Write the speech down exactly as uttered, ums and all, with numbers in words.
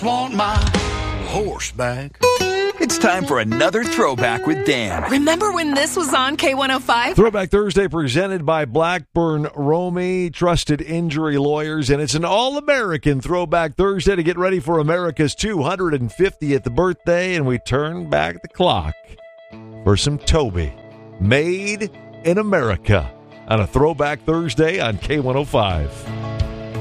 just want my horse back. It's time for another Throwback with Dan. Remember when this was on K one oh five? Throwback Thursday presented by Blackburn Romy, trusted injury lawyers, and it's an all-American Throwback Thursday to get ready for America's two hundred fiftieth birthday, and we turn back the clock for some Toby, Made in America, on a Throwback Thursday on K one oh five.